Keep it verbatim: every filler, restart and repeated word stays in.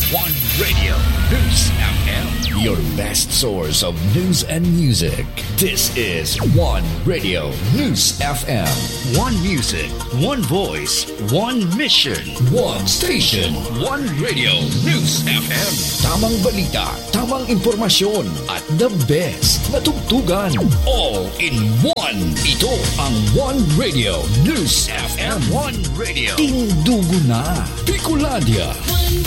One Radio News F M, your best source of news and music. This is One Radio News F M. One music, one voice, one mission, one station, one Radio News F M. Tamang balita, tamang impormasyon, at the best na tugtugan. All in one. Ito ang One Radio News F M. One Radio. Tindugo na. Bicolandia.